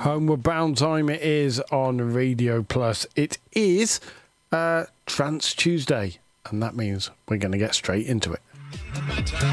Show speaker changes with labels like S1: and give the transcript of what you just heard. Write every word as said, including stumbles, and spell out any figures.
S1: Homeward Bound time it is on Radio Plus. It is uh, Trance Tuesday, and that means we're going to get straight into it.